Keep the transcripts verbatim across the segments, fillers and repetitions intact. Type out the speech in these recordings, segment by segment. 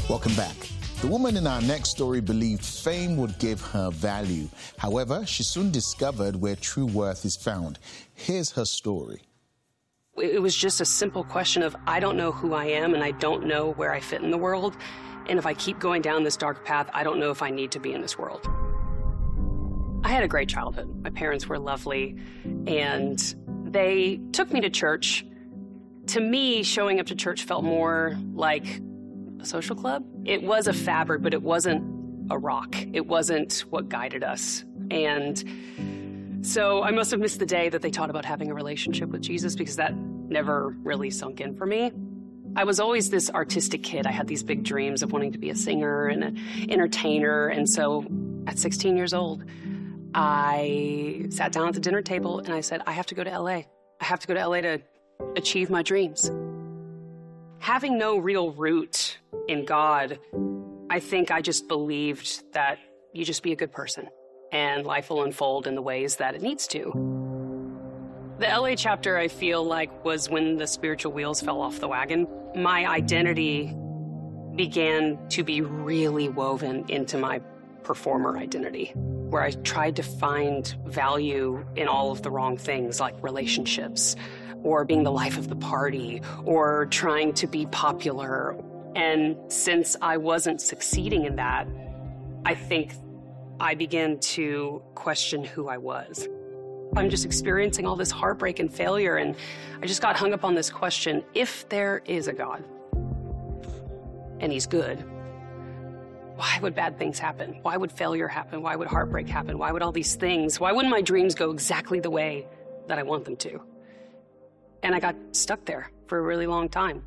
Welcome back. The woman in our next story believed fame would give her value. However, she soon discovered where true worth is found. Here's her story. It was just a simple question of, I don't know who I am and I don't know where I fit in the world. And if I keep going down this dark path, I don't know if I need to be in this world. I had a great childhood. My parents were lovely, and they took me to church. To me, showing up to church felt more like a social club. It was a fabric, but it wasn't a rock. It wasn't what guided us. And so I must have missed the day that they taught about having a relationship with Jesus, because that never really sunk in for me. I was always this artistic kid. I had these big dreams of wanting to be a singer and an entertainer. And so at sixteen years old, I sat down at the dinner table and I said, I have to go to L A. I have to go to L A to achieve my dreams. Having no real root in God, I think I just believed that you just be a good person and life will unfold in the ways that it needs to. The L A chapter, I feel like, was when the spiritual wheels fell off the wagon. My identity began to be really woven into my performer identity, where I tried to find value in all of the wrong things, like relationships, or being the life of the party, or trying to be popular. And since I wasn't succeeding in that, I think I began to question who I was. I'm just experiencing all this heartbreak and failure, and I just got hung up on this question: if there is a God, and he's good, why would bad things happen? Why would failure happen? Why would heartbreak happen? Why would all these things? Why wouldn't my dreams go exactly the way that I want them to? And I got stuck there for a really long time.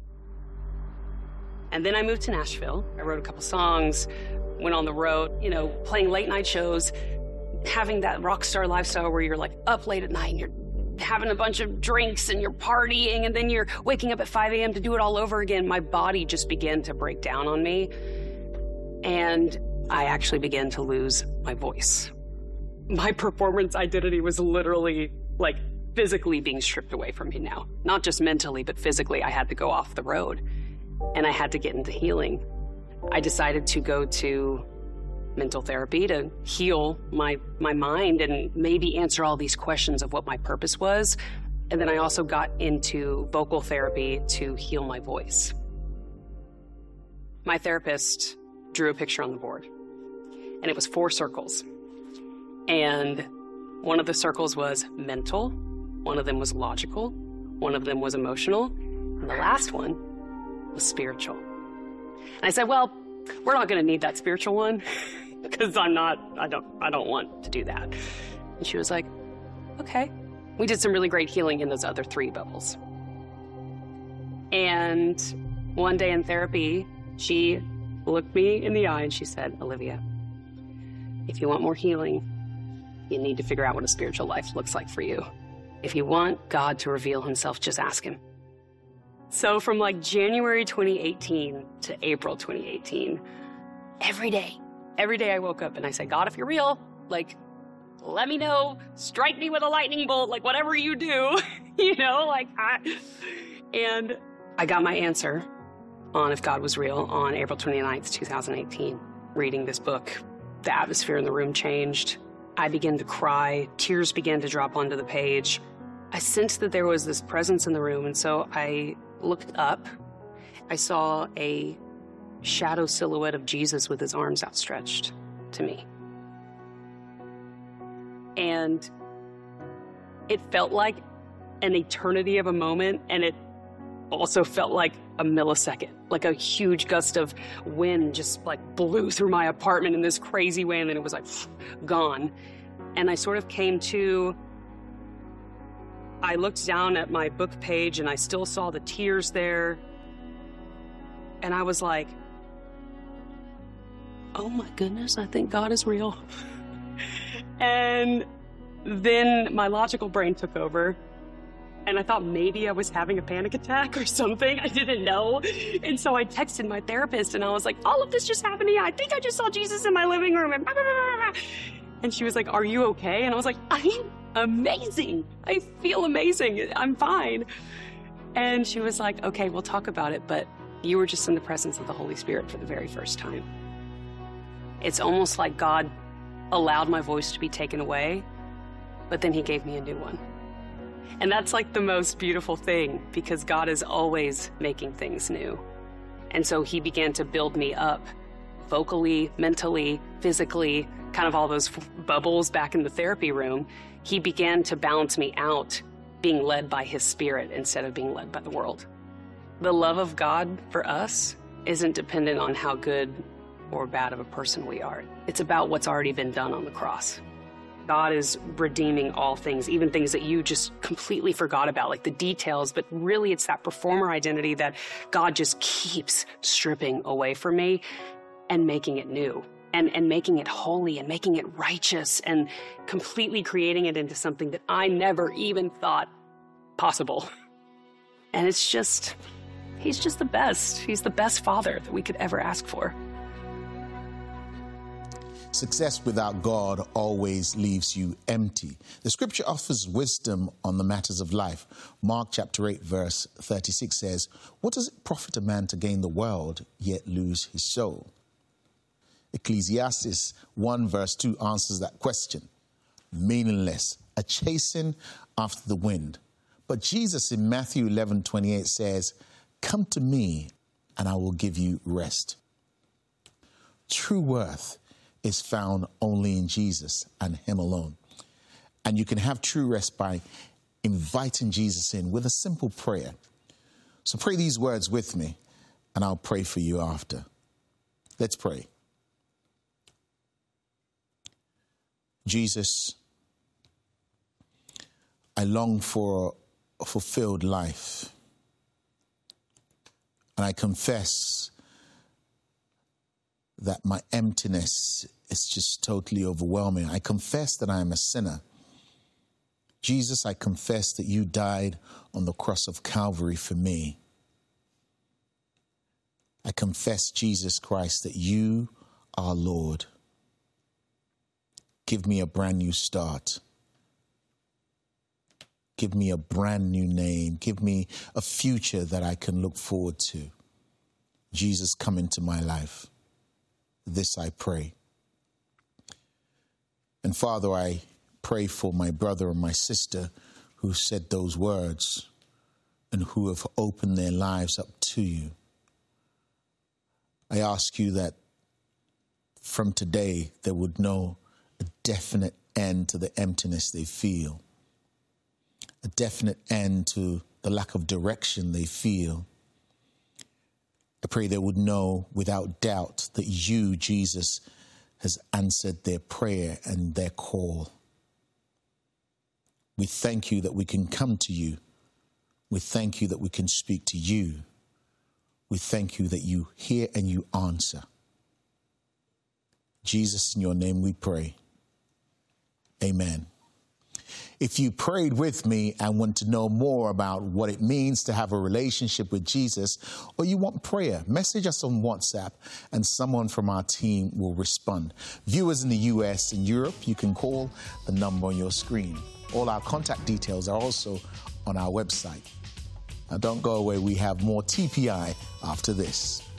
And then I moved to Nashville. I wrote a couple songs, went on the road, you know, playing late night shows, having that rock star lifestyle where you're like up late at night and you're having a bunch of drinks and you're partying and then you're waking up at five a m to do it all over again. My body just began to break down on me. And I actually began to lose my voice. My performance identity was literally, like, physically being stripped away from me now. Not just mentally, but physically. I had to go off the road, and I had to get into healing. I decided to go to mental therapy to heal my, my mind and maybe answer all these questions of what my purpose was. And then I also got into vocal therapy to heal my voice. My therapist drew a picture on the board, and it was four circles. And one of the circles was mental, one of them was logical, one of them was emotional, and the last one was spiritual. And I said, well, we're not gonna need that spiritual one, because I'm not, I don't, I don't want to do that. And she was like, okay. We did some really great healing in those other three bubbles. And one day in therapy, she looked me in the eye and she said, Olivia, if you want more healing, you need to figure out what a spiritual life looks like for you. If you want God to reveal himself, just ask him. So from like January twenty eighteen to April twenty eighteen, every day, every day I woke up and I said, God, if you're real, like, let me know, strike me with a lightning bolt, like whatever you do, you know, like, I, and I got my answer on if God was real on April twenty-ninth, two thousand eighteen. Reading this book, the atmosphere in the room changed. I began to cry. Tears began to drop onto the page. I sensed that there was this presence in the room, and so I looked up. I saw a shadow silhouette of Jesus with his arms outstretched to me. And it felt like an eternity of a moment, and it also felt like a millisecond, like a huge gust of wind just like blew through my apartment in this crazy way, and then it was like gone. And I sort of came to, I looked down at my book page and I still saw the tears there. And I was like, oh my goodness, I think God is real. And then my logical brain took over. And I thought maybe I was having a panic attack or something. I didn't know. And so I texted my therapist and I was like, all of this just happened to me. I think I just saw Jesus in my living room. And, blah, blah, blah, blah. And she was like, are you okay? And I was like, I'm amazing. I feel amazing. I'm fine. And she was like, okay, we'll talk about it, but You were just in the presence of the Holy Spirit for the very first time. It's almost like God allowed my voice to be taken away, but then he gave me a new one. And that's like the most beautiful thing, because God is always making things new. And so he began to build me up vocally, mentally, physically, kind of all those f- bubbles back in the therapy room. He began to balance me out, being led by his Spirit instead of being led by the world. The love of God for us isn't dependent on how good or bad of a person we are. It's about what's already been done on the cross. God is redeeming all things, even things that you just completely forgot about, like the details, but really it's that performer identity that God just keeps stripping away from me and making it new, and, and making it holy, and making it righteous, and completely creating it into something that I never even thought possible. And it's just, he's just the best. He's the best father that we could ever ask for. Success without God always leaves you empty. The scripture offers wisdom on the matters of life. Mark chapter eight, verse thirty-six says, "What does it profit a man to gain the world, yet lose his soul?" Ecclesiastes one, verse two answers that question. Meaningless, a chasing after the wind. But Jesus in Matthew eleven, twenty-eight says, "Come to me, and I will give you rest." True worth is found only in Jesus and him alone. And you can have true rest by inviting Jesus in with a simple prayer. So pray these words with me, and I'll pray for you after. Let's pray. Jesus, I long for a fulfilled life. And I confess that my emptiness is just totally overwhelming. I confess that I am a sinner. Jesus, I confess that you died on the cross of Calvary for me. I confess, Jesus Christ, that you are Lord. Give me a brand new start. Give me a brand new name. Give me a future that I can look forward to. Jesus, come into my life. This I pray. And Father, I pray for my brother and my sister who said those words and who have opened their lives up to you. I ask you that from today they would know a definite end to the emptiness they feel, a definite end to the lack of direction they feel. I pray they would know without doubt that you, Jesus, has answered their prayer and their call. We thank you that we can come to you. We thank you that we can speak to you. We thank you that you hear and you answer. Jesus, in your name we pray. Amen. If you prayed with me and want to know more about what it means to have a relationship with Jesus, or you want prayer, message us on WhatsApp and someone from our team will respond. Viewers in the U S and Europe, you can call the number on your screen. All our contact details are also on our website. Now don't go away, we have more T P I after this.